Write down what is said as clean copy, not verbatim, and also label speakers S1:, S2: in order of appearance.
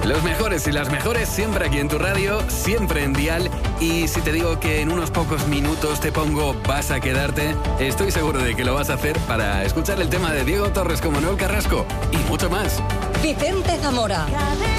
S1: Los mejores y las mejores siempre aquí en tu radio, siempre en Dial. Y si te digo que en unos pocos minutos te pongo Vas a quedarte, estoy seguro de que lo vas a hacer para escuchar el tema de Diego Torres con Manuel Carrasco y mucho más.
S2: Vicente Zamora.